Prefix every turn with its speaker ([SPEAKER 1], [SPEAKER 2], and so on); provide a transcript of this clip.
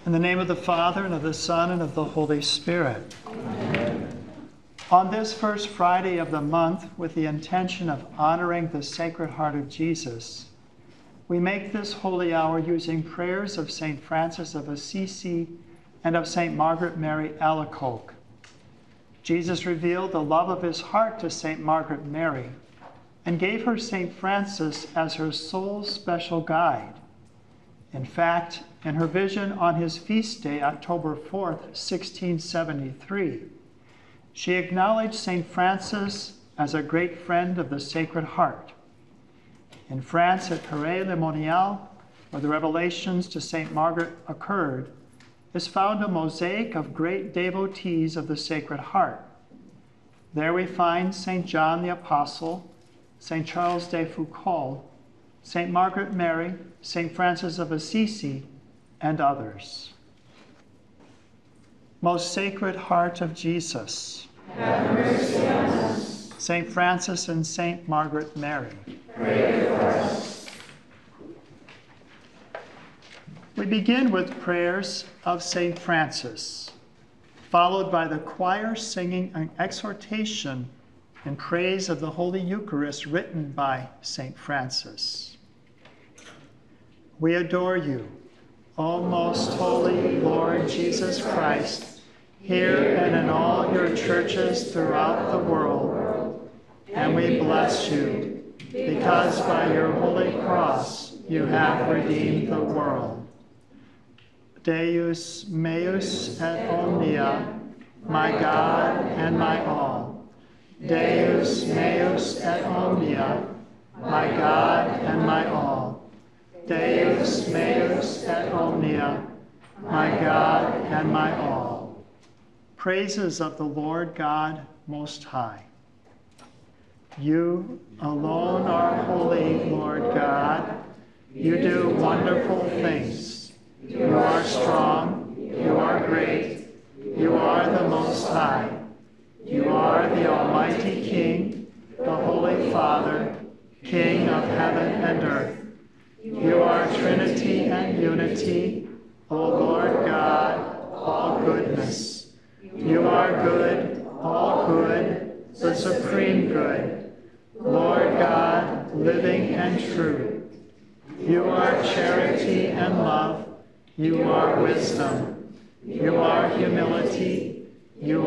[SPEAKER 1] In the name of the Father, and of the Son, and of the Holy Spirit. Amen. On this first Friday of the month, with the intention of honoring the Sacred Heart of Jesus, we make this holy hour using prayers of St. Francis of Assisi and of St. Margaret Mary Alacoque. Jesus revealed the love of his heart to St. Margaret Mary and gave her St. Francis as her sole special guide. In fact, in her vision on his feast day, October 4th, 1673, she acknowledged St. Francis as a great friend of the Sacred Heart. In France, at Paray-le-Monial, where the revelations to St. Margaret occurred, is found a mosaic of great devotees of the Sacred Heart. There we find St. John the Apostle, St. Charles de Foucauld, St. Margaret Mary, St. Francis of Assisi, and others. Most Sacred Heart of Jesus,
[SPEAKER 2] have mercy on us.
[SPEAKER 1] St. Francis and St. Margaret Mary,
[SPEAKER 2] pray for us.
[SPEAKER 1] We begin with prayers of St. Francis, followed by the choir singing an exhortation in praise of the Holy Eucharist written by St. Francis. We adore you, O most holy Lord Jesus Christ, here and in all your churches throughout the world. And we bless you, because by your holy cross you have redeemed the world. Deus meus et omnia, my God and my all. Deus meus et omnia, my God and my all. Deus meus et omnia, my God and my all. Praises of the Lord God Most High. You alone are holy, Lord God. You do wonderful things. You are strong. You are great. You are the Most High. You are the Almighty King, the Holy Father, King of heaven and earth. You are Trinity and unity, O Lord God, all goodness. You are good, all good, the supreme good, Lord God, living and true. You are charity and love. You are wisdom. You are humility. You